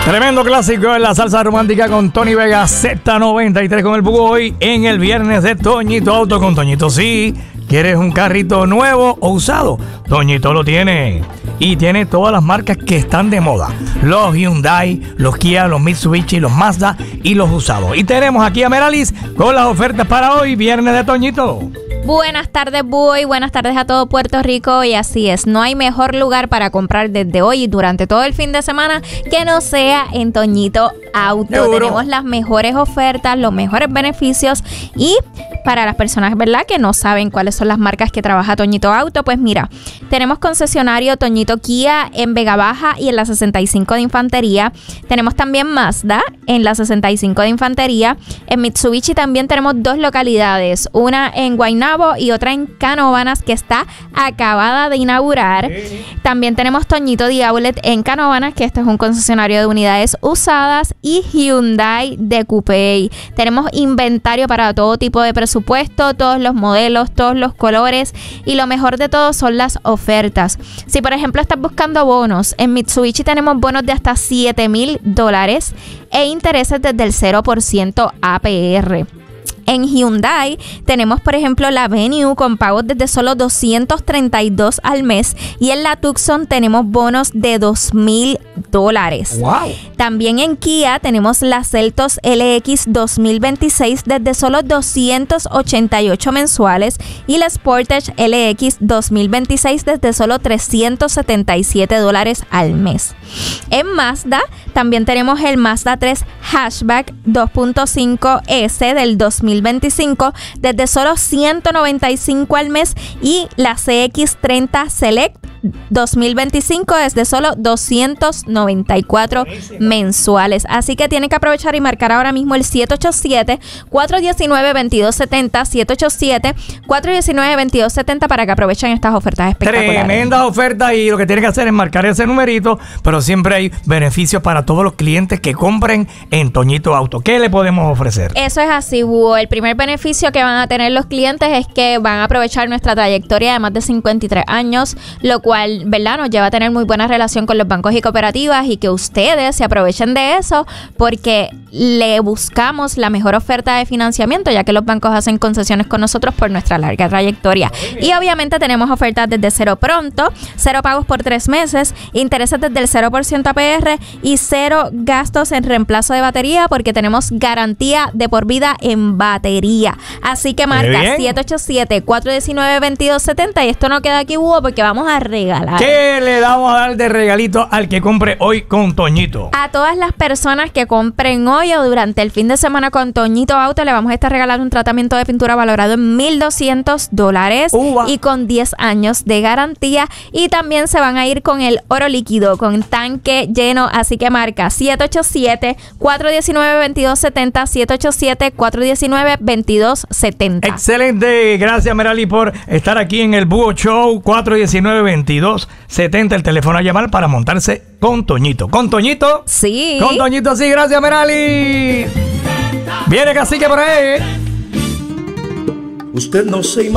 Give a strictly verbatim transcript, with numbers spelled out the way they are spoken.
Tremendo clásico en la salsa romántica con Tony Vega, Z noventa y tres con el Búho hoy en el viernes de Toñito Auto con Toñito. Sí, ¿quieres un carrito nuevo o usado? Toñito lo tiene. Y tiene todas las marcas que están de moda. Los Hyundai, los Kia, los Mitsubishi, los Mazda y los usados. Y tenemos aquí a Meralis con las ofertas para hoy, viernes de Toñito. Buenas tardes, Búho, y buenas tardes a todo Puerto Rico. Y así es, no hay mejor lugar para comprar desde hoy y durante todo el fin de semana que no sea en Toñito Auto. Seguro. Tenemos las mejores ofertas, los mejores beneficios, y para las personas, ¿verdad?, que no saben cuáles son las marcas que trabaja Toñito Auto, pues mira, tenemos concesionario Toñito Kia en Vega Baja y en la sesenta y cinco de Infantería. Tenemos también Mazda en la sesenta y cinco de Infantería. En Mitsubishi también tenemos dos localidades, una en Guaynabo y otra en Canóvanas, que está acabada de inaugurar. Sí. También tenemos Toñito Diablet en Canóvanas, que este es un concesionario de unidades usadas, y Hyundai de Coupé. Tenemos inventario para todo tipo de presupuesto, todos los modelos, todos los colores, y lo mejor de todo son las ofertas. Si por ejemplo estás buscando bonos, en Mitsubishi tenemos bonos de hasta siete mil dólares e intereses desde el cero por ciento A P R. En Hyundai tenemos, por ejemplo, la Venue con pagos desde solo doscientos treinta y dos al mes, y en la Tucson tenemos bonos de dos mil dólares. Wow. También en Kia tenemos la Seltos L X dos mil veintiséis desde solo doscientos ochenta y ocho mensuales, y la Sportage L X dos mil veintiséis desde solo trescientos setenta y siete dólares al mes. En Mazda también tenemos el Mazda tres Hatchback dos punto cinco S del dos mil veinticinco desde solo ciento noventa y cinco al mes, y la C X treinta Select dos mil veinticinco desde solo doscientos noventa y cuatro mensuales. Así que tienen que aprovechar y marcar ahora mismo el siete ocho siete, cuatro uno nueve, dos dos siete cero, siete ocho siete, cuatro uno nueve, dos dos siete cero para que aprovechen estas ofertas espectaculares. Tremendas ofertas, y lo que tienen que hacer es marcar ese numerito, pero siempre hay beneficios para todos los clientes que compren en Toñito Auto. ¿Qué le podemos ofrecer? Eso es así, Búho. El primer beneficio que van a tener los clientes es que van a aprovechar nuestra trayectoria de más de cincuenta y tres años, lo cual, ¿verdad?, nos lleva a tener muy buena relación con los bancos y cooperativas, y que ustedes se aprovechen de eso porque le buscamos la mejor oferta de financiamiento, ya que los bancos hacen concesiones con nosotros por nuestra larga trayectoria. Y obviamente tenemos ofertas desde cero pronto, cero pagos por tres meses, intereses desde el cero por ciento A P R y cero gastos en reemplazo de batería, porque tenemos garantía de por vida en batería. Así que marca siete ocho siete, cuatro uno nueve, dos dos siete cero, y esto no queda aquí, Búho, porque vamos a regalar. ¿Qué le damos a dar de regalito al que compre hoy con Toñito? A todas las personas que compren hoy o durante el fin de semana con Toñito Auto, le vamos a estar regalando un tratamiento de pintura valorado en mil doscientos dólares Uva. y con diez años de garantía. Y también se van a ir con el oro líquido, con tanque lleno. Así que marca siete ocho siete, cuatro uno nueve, dos dos siete cero, siete ocho siete, cuatro uno nueve, dos dos siete cero. Excelente. Gracias, Merali, por estar aquí en el Búho Show. Cuatro uno nueve, dos dos siete cero, el teléfono a llamar para montarse con Toñito. ¿Con Toñito? Sí. Con Toñito, sí. Gracias, Merali. Viene Cacique por ahí. Usted no se imagina